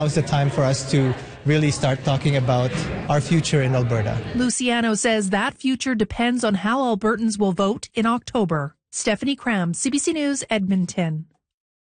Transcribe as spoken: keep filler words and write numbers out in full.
Now's the time for us to really start talking about our future in Alberta. Luciano says that future depends on how Albertans will vote in October. Stephanie Cram, C B C News, Edmonton.